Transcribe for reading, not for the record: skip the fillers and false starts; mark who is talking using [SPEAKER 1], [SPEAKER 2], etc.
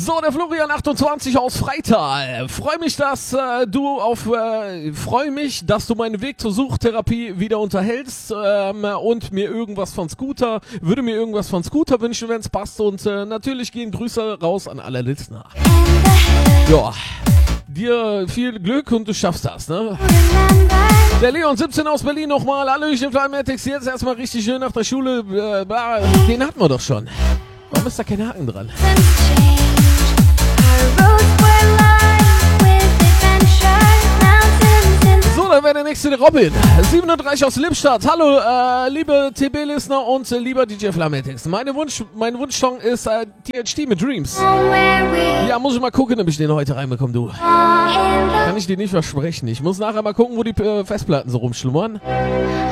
[SPEAKER 1] So, der Florian 28 aus Freital. Freue mich, dass du meinen Weg zur Suchtherapie wieder unterhältst und mir irgendwas von Scooter wünschen, wenn es passt. Und natürlich gehen Grüße raus an alle Listener. Ja, dir viel Glück und du schaffst das, ne? Der Leon 17 aus Berlin nochmal. Hallöchen, Flymatex, jetzt erstmal richtig schön nach der Schule. Den hatten wir doch schon. Warum ist da kein Haken dran? So, dann wäre der nächste der Robin. 37 aus Lippstadt. Hallo, liebe TB-Listener und lieber DJ Flymatex. Mein Wunschsong ist THT mit Dreams. Ja, muss ich mal gucken, ob ich den heute reinbekomme, du. Kann ich dir nicht versprechen. Ich muss nachher mal gucken, wo die Festplatten so rumschlummern.